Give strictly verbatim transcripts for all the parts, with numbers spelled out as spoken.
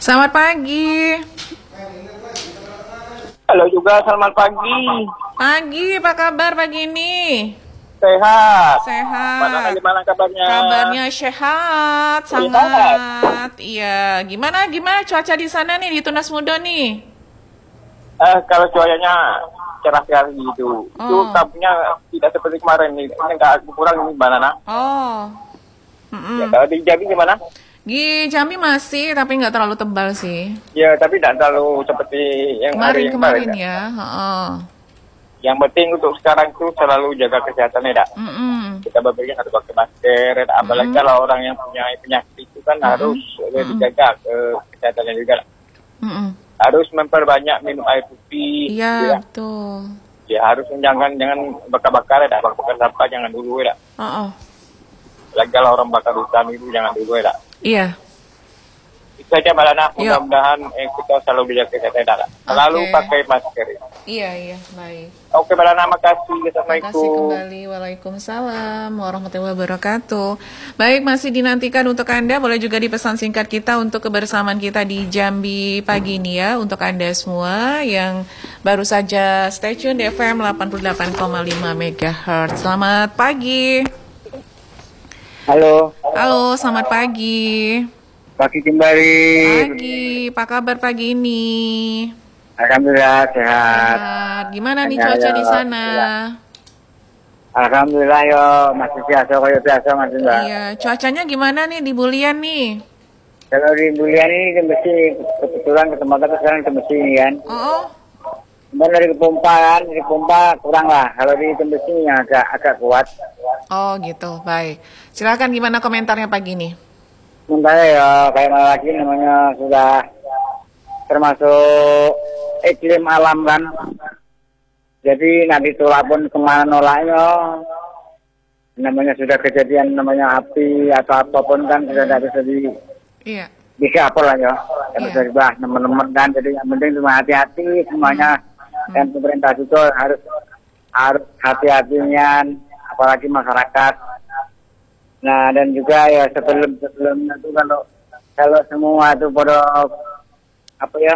Selamat pagi. Halo juga, selamat pagi. Pagi, apa kabar pagi ini? Sehat. Sehat. Mana gimana kabarnya? Kabarnya sehat, sangat. Iya, gimana gimana cuaca di sana nih di Tunas Mudo nih? Eh kalau cuacanya cerah sekali gitu. Oh. Itu kabarnya tidak seperti kemarin nih. Ini nggak kurang ini banana. Oh. Ya, Mm-mm. kalau di Jambi gimana? Di Jambi masih, tapi nggak terlalu tebal sih. Ya, tapi tidak terlalu seperti yang hari yang Kemarin-kemarin kemarin. ya. Heeh. Yang penting untuk sekarang itu selalu jaga kesehatan ya, Dak. Mm-mm. Kita berpergian harus pakai masker, ya, Dak. Apalagi Mm-mm. kalau orang yang punya penyakit itu kan Mm-mm. harus eh, Mm-mm. dijaga ke kesehatannya juga, Dak. Mm-mm. Harus memperbanyak minum air putih. Iya, gitu ya. betul. Ya harus jangan jangan bakar-bakar ya, Dak. Bakar sampah jangan dulu ya, Dak. Oh, Lagi kalau orang bakar hutan itu jangan dulu ya, Dak. iya. Itu aja Mbak Lana, Yuk. mudah-mudahan eh, kita selalu dijaga kesehatan, Dak. Selalu Oke. pakai masker. Iya, iya, baik. Oke Mbak Lana, makasih. Terima kasih Assalamualaikum. kembali. Waalaikumsalam warahmatullahi wabarakatuh. Baik, masih dinantikan untuk Anda. Boleh juga dipesan singkat kita untuk kebersamaan kita di Jambi pagi ini ya. Untuk Anda semua yang baru saja stay tune di F M delapan puluh delapan koma lima megahertz. Selamat pagi. Halo, Halo, selamat pagi. pagi kembali. Pagi, apa kabar pagi ini? Alhamdulillah sehat. Sehat. Gimana nih Ya, cuaca ya, di sana? Alhamdulillah yo masih biasa kayak biasa Mas Mbak. Iya, cuacanya gimana nih di Bulian nih? Kalau di Bulian ini mesti kebetulan kesempatan sekarang mesti ini kan. Oh, Kemudian dari pompa kan, dari pompa kurang lah. Kalau di Tembesi yang agak agak kuat. oh gitu, baik. Silakan gimana komentarnya pagi ini? Sementara ya kayak mana lagi namanya sudah termasuk iklim alam kan. Jadi nanti tolak pun kemana nolaknya. Namanya sudah kejadian namanya api atau apapun kan sudah tidak bisa di Iya, bisa apa lah ya. Yang Iya. bisa dibahas teman-teman kan. Jadi yang penting cuma hati-hati semuanya. Dan pemerintah itu harus harus hati-hatinya, apalagi masyarakat. Nah dan juga ya sebelum sebelumnya itu kalau kalau semua itu pada apa ya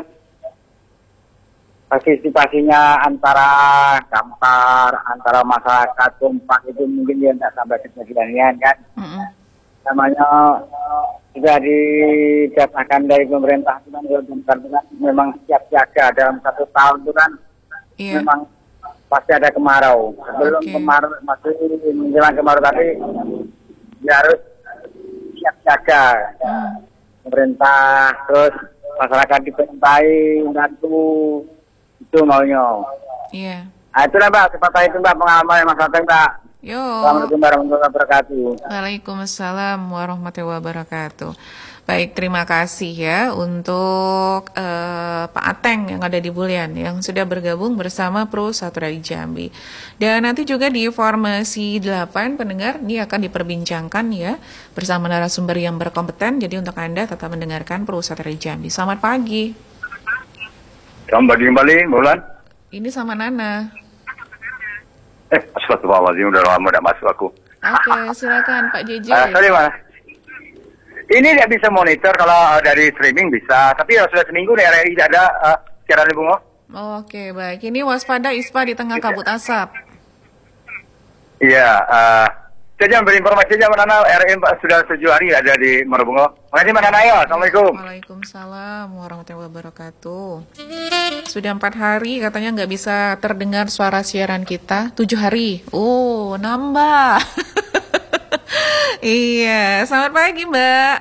partisipasinya antara kampar, antara masyarakat kompak itu mungkin dia tidak sampai kejadian kan. mm-mm. Namanya sudah didatakan dari pemerintah itu kan, kan memang siap siaga dalam satu tahun itu kan. Iya, Memang pasti ada kemarau. Sebelum Oke. kemarau masih menjelang kemarau tadi dia harus siap jaga. Hmm. Pemerintah terus masyarakat diperintahi bantu itu maunya. Iya. Nah, itulah Mbak, seperti itu Mbak pengalaman masyarakat Mbak. Yo. Assalamualaikum warahmatullahi wabarakatuh. Waalaikumsalam warahmatullahi wabarakatuh. Baik, terima kasih ya untuk eh, Pak Ateng yang ada di Bulian yang sudah bergabung bersama Pro Satu dari Jambi. Dan nanti juga di Formasi delapan pendengar ini akan diperbincangkan ya bersama narasumber yang berkompeten. Jadi untuk Anda tetap mendengarkan Pro Satu dari Jambi. Selamat pagi. Selamat pagi kembali, Bulan. Ini sama Nana. Eh, astagfirullahaladzim, udah lama tidak masuk aku. Oke, silakan Pak J J. Ah, sorry, Mas. Ini tidak bisa monitor kalau dari streaming bisa, tapi ya sudah seminggu nih R R I tidak ada uh, siaran Bungo. Oke, baik. Ini waspada ispa di tengah kabut asap. Iya, uh, saya jangan berinformasi aja, Mbak Nana. R R I sudah tujuh hari ada di Marobungo. Makasih, Mbak Nana. Ya, Assalamualaikum. Waalaikumsalam warahmatullahi wabarakatuh. Sudah empat hari katanya nggak bisa terdengar suara siaran kita. Tujuh hari. Oh, nambah. Iya, selamat pagi Mbak.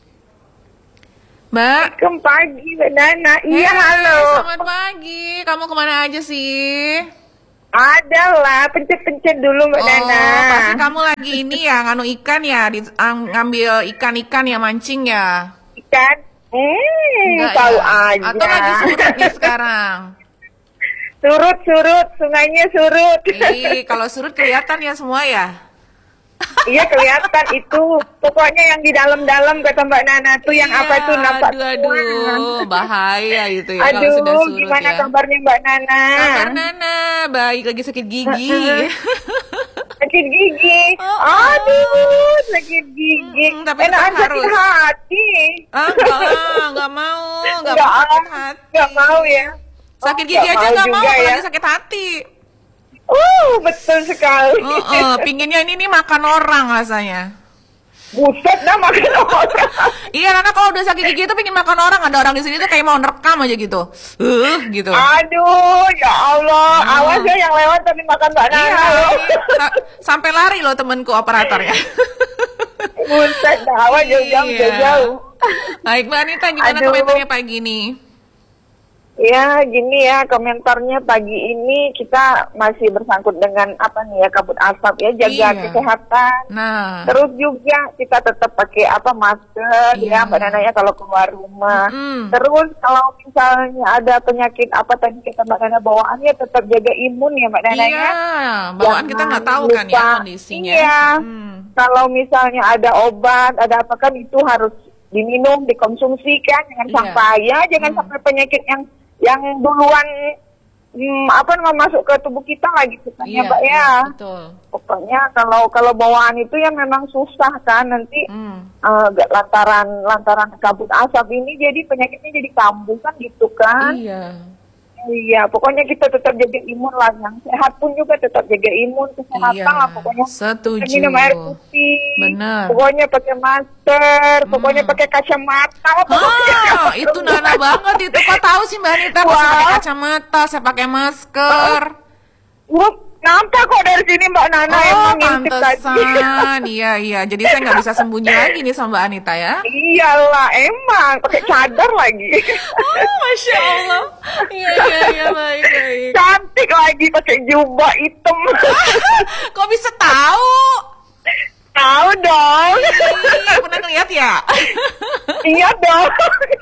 Mbak. Selamat pagi, Mbak Nana. Iya, Hey, halo. Selamat pagi. Kamu kemana aja sih? Adalah, pencet-pencet dulu, Mbak Oh, Nana. pasti kamu lagi ini ya, nganu ikan ya, di, ang- ngambil ikan-ikan ya, mancing ya. Ikan? Hmm, Enggak tahu ya? aja. Atau lagi surut nih sekarang? Surut, surut, sungainya surut. Ih, kalau surut kelihatan ya semua ya? Iya, kelihatan itu. Pokoknya yang di dalam-dalam kata Mbak Nana tuh yang Iya, apa tuh nampak aduh, aduh, bahaya itu ya kalau Aduh, sudah surut gimana ya. kabarnya Mbak Nana? Kabar Nana, baik lagi sakit gigi. Sakit gigi. Oh, oh. Aduh, sakit gigi. Mm, tapi Enakan tetap sakit harus. hati. Ah, enggak, enggak mau. nggak Nggak, mau sakit ah, hati. nggak mau ya. Sakit Oh, gigi nggak aja mau nggak mau, juga ya. apalagi sakit hati. Uh, betul sekali. Oh, oh, pinginnya ini nih makan orang rasanya. Buset dah makan orang. Iya, karena kalau udah sakit gigi itu pingin makan orang. Ada orang di sini tuh kayak mau nerekam aja gitu. Uh, gitu. Aduh, ya Allah. Hmm. Awas ya yang lewat tadi makan Mbak Iya, Nana loh. iya. Sa- sampai lari loh temenku operatornya. Buset dah, awas jauh-jauh, Iya. jauh-jauh. Baik, Mbak Anita, gimana Aduh. komentarnya pagi ini? Ya, gini ya, komentarnya pagi ini kita masih bersangkut dengan apa nih ya, kabut asap ya, jaga Iya. kesehatan. Nah, Terus juga kita tetap pakai apa masker Iya. ya Mbak Nana ya kalau keluar rumah. Mm-mm. Terus kalau misalnya ada penyakit apa tadi kita Mbak Nana bawaannya tetap jaga imun ya Mbak Nana iya, ya. bawaan kita nggak tahu kan ya lupa. kondisinya. Iya. Hmm. Kalau misalnya ada obat, ada apa kan itu harus diminum, dikonsumsi kan, jangan Iya. sampai ya, jangan Hmm. sampai penyakit yang yang duluan hmm, apa namanya masuk ke tubuh kita lagi gitu kan ya Iya, Mbak ya. iya, betul. Pokoknya kalau kalau bawaan itu ya memang susah kan nanti Hmm. eh, gak lantaran lantaran kabut asap ini jadi penyakitnya jadi kambuh kan gitu kan. Iya. Iya, pokoknya kita tetap jaga imun lah, yang sehat pun juga tetap jaga imun, kesehatan Iya, lah pokoknya. setuju. Minum air putih, Benar. pokoknya pakai masker, pokoknya pakai kacamata. pokoknya. Ah, itu Nana banget itu. Kok tahu sih Mbak Anita? Kok saya Wah. pakai kacamata, saya pakai masker. Wah, nampak kok dari sini Mbak Nana Oh, emang ngintip tadi. pantesan. Iya, iya. Jadi saya nggak bisa sembunyi lagi nih sama Mbak Anita ya. Iyalah, emang pakai cadar lagi. Oh, Masya Allah. Iya, iya, iya. Baik, baik. Cantik lagi pakai jubah hitam. Kok bisa tahu? Tahu dong. Ih, pernah ngeliat ya? Iya dong.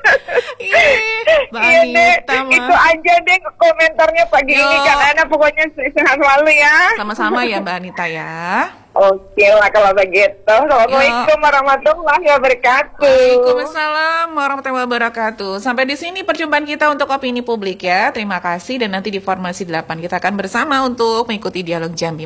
Ih, Mbak Iya deh, Anita mah. itu aja deh komentarnya pagi Yo. ini Kak Nana, pokoknya sehat selalu ya. Sama-sama ya Mbak Anita ya. Oke lah kalau begitu. Assalamualaikum warahmatullahi wabarakatuh. Waalaikumsalam warahmatullahi wabarakatuh. Sampai di sini perjumpaan kita untuk opini publik ya. Terima kasih dan nanti di Formasi delapan kita akan bersama untuk mengikuti dialog Jambi.